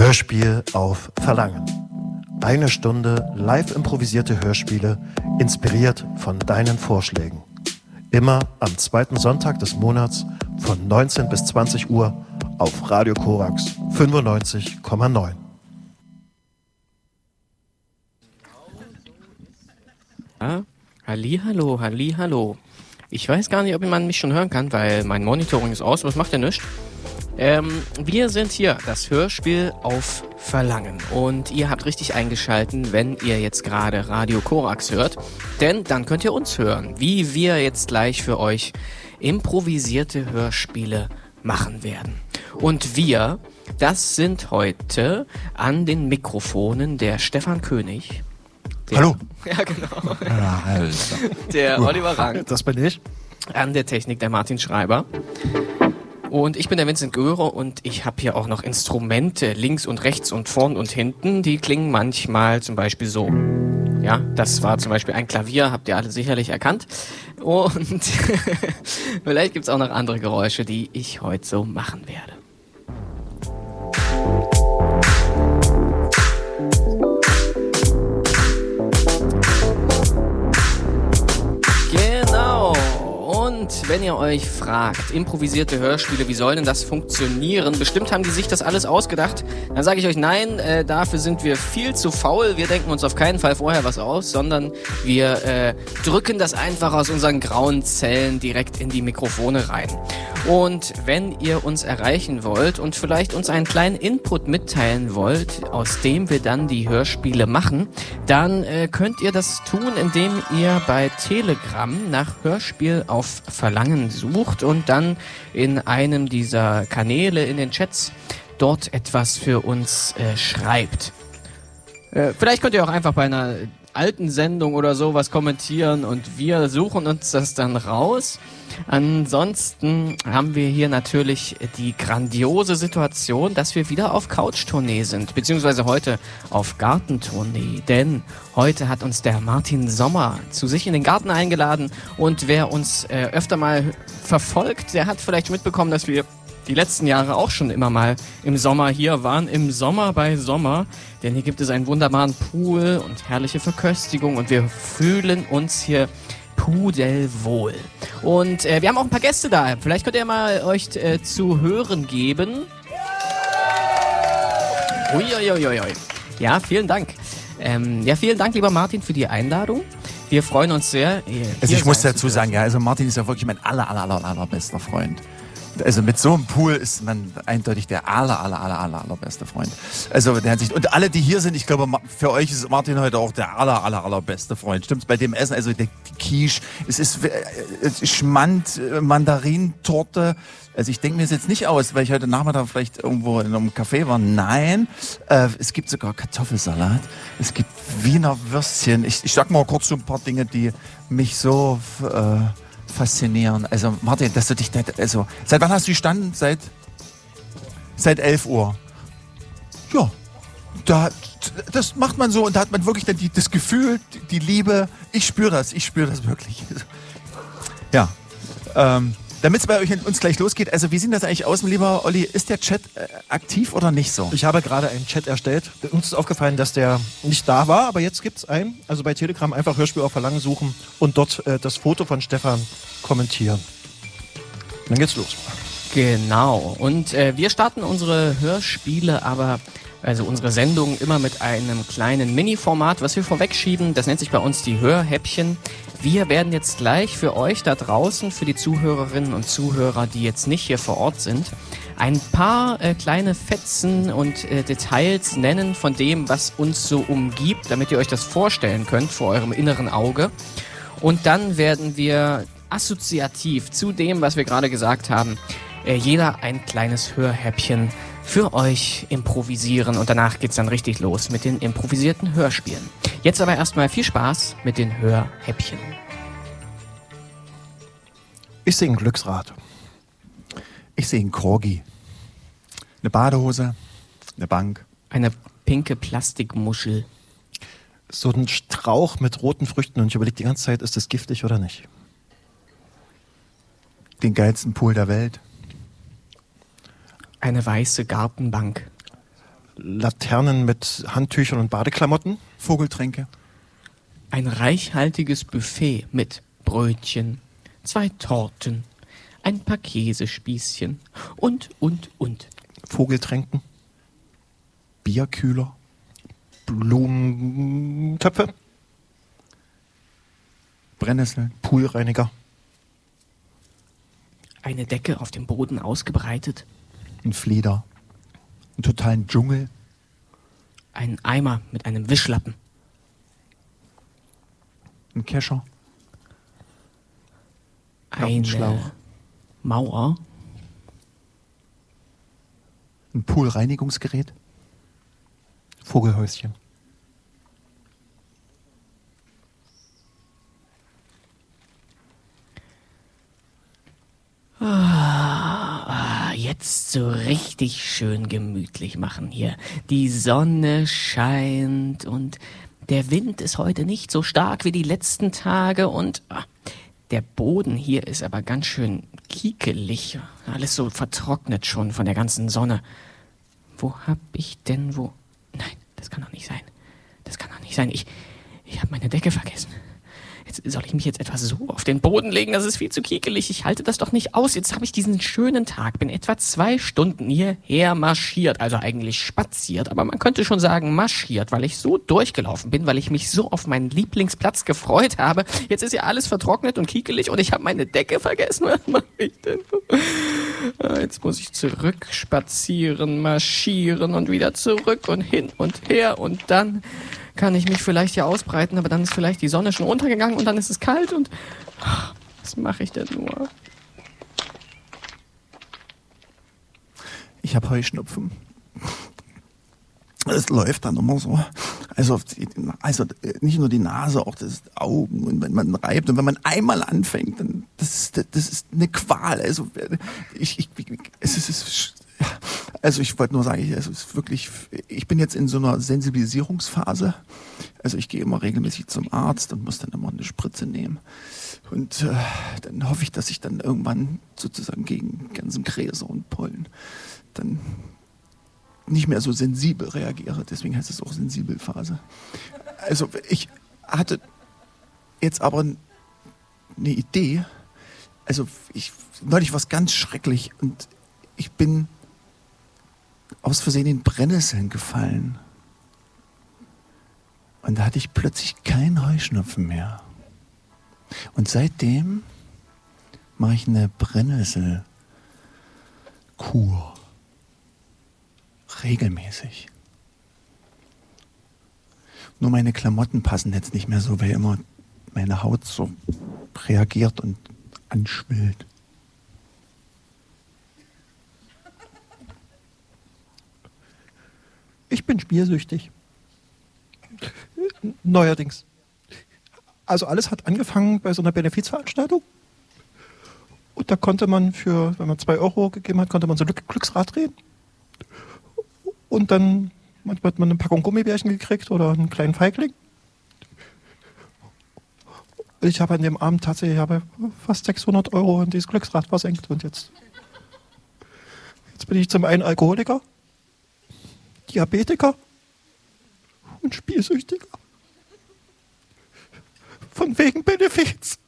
Hörspiel auf Verlangen. Eine Stunde live improvisierte Hörspiele, inspiriert von deinen Vorschlägen. Immer am zweiten Sonntag des Monats von 19 bis 20 Uhr auf Radio Korax 95,9. Ja, Hallihallo, Hallihallo. Ich weiß gar nicht, ob man mich schon hören kann, weil mein Monitoring ist aus, aber es macht ja nichts. Wir sind hier, das Hörspiel auf Verlangen. Und ihr habt richtig eingeschalten, wenn ihr jetzt gerade Radio Korax hört. Denn dann könnt ihr uns hören, wie wir jetzt gleich für euch improvisierte Hörspiele machen werden. Und wir, das sind heute an den Mikrofonen der Stefan König. Hallo. Ja, genau. Der Oliver Rang. Das bin ich. An der Technik der Martin Schreiber. Und ich bin der Vincent Göre und ich habe hier auch noch Instrumente links und rechts und vorn und hinten. Die klingen manchmal zum Beispiel so. Ja, das war zum Beispiel ein Klavier, habt ihr alle sicherlich erkannt. Und vielleicht gibt's auch noch andere Geräusche, die ich heute so machen werde. Und wenn ihr euch fragt, improvisierte Hörspiele, wie soll denn das funktionieren? Bestimmt haben die sich das alles ausgedacht. Dann sage ich euch, nein, dafür sind wir viel zu faul. Wir denken uns auf keinen Fall vorher was aus, sondern wir drücken das einfach aus unseren grauen Zellen direkt in die Mikrofone rein. Und wenn ihr uns erreichen wollt und vielleicht uns einen kleinen Input mitteilen wollt, aus dem wir dann die Hörspiele machen, dann könnt ihr das tun, indem ihr bei Telegram nach Hörspiel auf Verlangen sucht und dann in einem dieser Kanäle in den Chats dort etwas für uns schreibt. Vielleicht könnt ihr auch einfach bei einer alten Sendung oder so was kommentieren und wir suchen uns das dann raus. Ansonsten haben wir hier natürlich die grandiose Situation, dass wir wieder auf Couch-Tournee sind, beziehungsweise heute auf Gartentournee, denn heute hat uns der Martin Sommer zu sich in den Garten eingeladen und wer uns öfter mal verfolgt, der hat vielleicht mitbekommen, dass wir die letzten Jahre auch schon immer mal im Sommer hier waren, im Sommer bei Sommer, denn hier gibt es einen wunderbaren Pool und herrliche Verköstigung und wir fühlen uns hier pudelwohl. Und wir haben auch ein paar Gäste da. Vielleicht könnt ihr mal euch zu hören geben. Uiuiuiui. Ja, vielen Dank. Vielen Dank, lieber Martin, für die Einladung. Wir freuen uns sehr. Also ich muss dazu sagen, ja, also Martin ist ja wirklich mein allerbester Freund. Also mit so einem Pool ist man eindeutig der allerbeste Freund. Also in der Hinsicht. Und alle, die hier sind, ich glaube, für euch ist Martin heute auch der allerbeste Freund. Stimmt's? Bei dem Essen, also die Quiche, es ist Schmand, Mandarinentorte. Also ich denke mir das jetzt nicht aus, weil ich heute Nachmittag vielleicht irgendwo in einem Café war. Nein, es gibt sogar Kartoffelsalat. Es gibt Wiener Würstchen. Ich sag mal kurz so ein paar Dinge, die mich so faszinieren. Also Martin, dass du dich also seit wann hast du gestanden? Seit 11 Uhr. Ja, das macht man so und da hat man wirklich dann das Gefühl, die Liebe. Ich spüre das wirklich. Ja, damit es bei euch uns gleich losgeht, also wie sieht das eigentlich aus, lieber Olli? Ist der Chat aktiv oder nicht so? Ich habe gerade einen Chat erstellt. Uns ist aufgefallen, dass der nicht da war, aber jetzt gibt's einen. Also bei Telegram einfach Hörspiel auf Verlangen suchen und dort das Foto von Stefan kommentieren. Und dann geht's los. Genau. Und wir starten unsere Hörspiele also unsere Sendung immer mit einem kleinen Mini-Format, was wir vorwegschieben. Das nennt sich bei uns die Hörhäppchen. Wir werden jetzt gleich für euch da draußen, für die Zuhörerinnen und Zuhörer, die jetzt nicht hier vor Ort sind, ein paar kleine Fetzen und Details nennen von dem, was uns so umgibt, damit ihr euch das vorstellen könnt vor eurem inneren Auge. Und dann werden wir assoziativ zu dem, was wir gerade gesagt haben, jeder ein kleines Hörhäppchen für euch improvisieren und danach geht's dann richtig los mit den improvisierten Hörspielen. Jetzt aber erstmal viel Spaß mit den Hörhäppchen. Ich sehe ein Glücksrad. Ich sehe einen Corgi. Eine Badehose. Eine Bank. Eine pinke Plastikmuschel. So ein Strauch mit roten Früchten und ich überlege die ganze Zeit, ist das giftig oder nicht? Den geilsten Pool der Welt. Eine weiße Gartenbank. Laternen mit Handtüchern und Badeklamotten. Vogeltränke. Ein reichhaltiges Buffet mit Brötchen, 2 Torten, ein paar Käsespießchen und. Vogeltränken. Bierkühler. Blumentöpfe. Brennnesseln. Poolreiniger. Eine Decke auf dem Boden ausgebreitet, Ein Flieder. Einen totalen Dschungel. ein Eimer mit einem Wischlappen, Ein Kescher. eine Gartenschlauch. Mauer, Ein Poolreinigungsgerät. Vogelhäuschen. jetzt so richtig schön gemütlich machen hier. Die Sonne scheint und der Wind ist heute nicht so stark wie die letzten Tage und der Boden hier ist aber ganz schön kiekelig. Alles so vertrocknet schon von der ganzen Sonne. Wo hab ich denn wo? Nein, das kann doch nicht sein. Das kann doch nicht sein. Ich habe meine Decke vergessen. Soll ich mich jetzt etwa so auf den Boden legen? Das ist viel zu kiekelig. Ich halte das doch nicht aus. Jetzt habe ich diesen schönen Tag. Bin etwa 2 Stunden hierher marschiert. Also eigentlich spaziert. Aber man könnte schon sagen marschiert, weil ich so durchgelaufen bin, weil ich mich so auf meinen Lieblingsplatz gefreut habe. Jetzt ist ja alles vertrocknet und kiekelig und ich habe meine Decke vergessen. Was mache ich denn? Jetzt muss ich zurück spazieren, marschieren und wieder zurück und hin und her und dann kann ich mich vielleicht hier ausbreiten, aber dann ist vielleicht die Sonne schon untergegangen und dann ist es kalt und was mache ich denn nur? Ich habe Heuschnupfen. Es läuft dann immer so. Also nicht nur die Nase, auch das Augen und wenn man reibt und wenn man einmal anfängt, dann das ist eine Qual. Also ich wollte nur sagen, es ist wirklich, ich bin jetzt in so einer Sensibilisierungsphase. Also ich gehe immer regelmäßig zum Arzt und muss dann immer eine Spritze nehmen. Und dann hoffe ich, dass ich dann irgendwann sozusagen gegen ganzen Gräser und Pollen dann nicht mehr so sensibel reagiere. Deswegen heißt es auch Sensibelphase. Also ich hatte jetzt aber eine Idee. Also neulich war es ganz schrecklich und ich bin aus Versehen in Brennnesseln gefallen. Und da hatte ich plötzlich keinen Heuschnupfen mehr. Und seitdem mache ich eine Brennnesselkur. Regelmäßig. Nur meine Klamotten passen jetzt nicht mehr so, weil immer meine Haut so reagiert und anschwillt. Ich bin spielsüchtig. Neuerdings. Also alles hat angefangen bei so einer Benefizveranstaltung. Und da konnte man wenn man 2 Euro gegeben hat, konnte man so ein Glücksrad drehen. Und dann manchmal hat man eine Packung Gummibärchen gekriegt oder einen kleinen Feigling. Und ich habe an dem Abend tatsächlich fast 600 Euro in dieses Glücksrad versenkt. Und jetzt bin ich zum einen Alkoholiker, Diabetiker und Spielsüchtiger. Von wegen Benefiz.